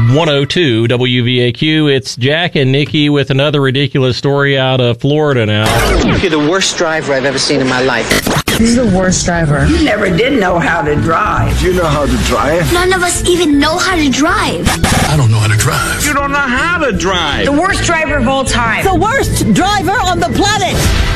102 WVAQ. It's Jack and Nikki with another ridiculous story out of Florida now. You're the worst driver I've ever seen in my life. He's the worst driver. You never did know how to drive. You know how to drive? None of us even know how to drive. I don't know how to drive. You don't know how to drive. The worst driver of all time. The worst driver on the planet.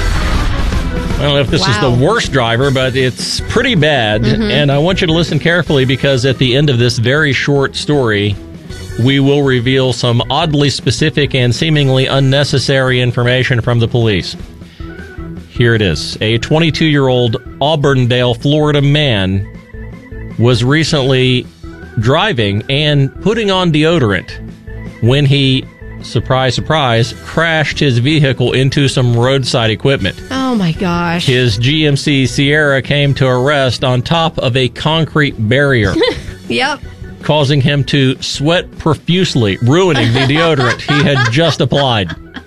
I don't know if this is the worst driver, but it's pretty bad. And I want you to listen carefully because at the end of this very short story, we will reveal some oddly specific and seemingly unnecessary information from the police. Here it is. A 22-year-old Auburndale, Florida man was recently driving and putting on deodorant when he, surprise, surprise, crashed his vehicle into some roadside equipment. Oh, my gosh. His GMC Sierra came to a rest on top of a concrete barrier. Yep. Causing him to sweat profusely, ruining the deodorant he had just applied.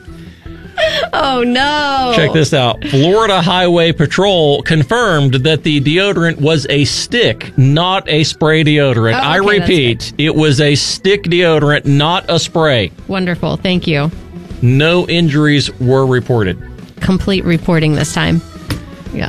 Oh, no. Check this out. Florida Highway Patrol confirmed that the deodorant was a stick, not a spray deodorant. Oh, okay, I repeat, it was a stick deodorant, not a spray. Wonderful. Thank you. No injuries were reported. Complete reporting this time. Yeah.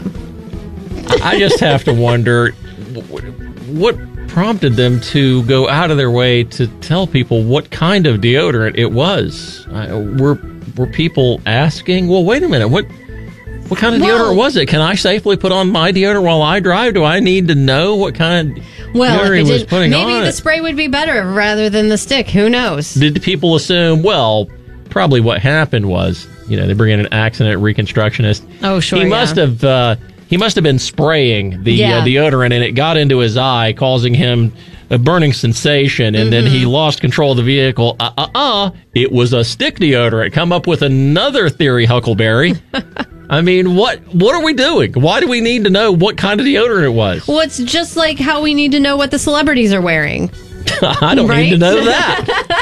I just have to wonder what prompted them to go out of their way to tell people what kind of deodorant it was. Were people asking, well, wait a minute, what kind of deodorant was it? Can I safely put on my deodorant while I drive? Do I need to know what kind of deodorant he was putting on? Maybe the spray would be better rather than the stick. Who knows? Did people assume, well, probably what happened was, they bring in an accident reconstructionist. Oh, sure, He must have been spraying the deodorant, and it got into his eye, causing him a burning sensation, and then he lost control of the vehicle. It was a stick deodorant. Come up with another theory, Huckleberry. I mean, what are we doing? Why do we need to know what kind of deodorant it was? Well, it's just like how we need to know what the celebrities are wearing. I don't need to know that.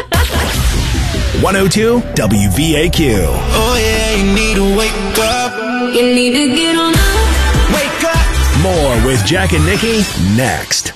102 WVAQ. Oh, yeah, you need to wake up. You need to get on up. Wake up. More with Jack and Nikki next.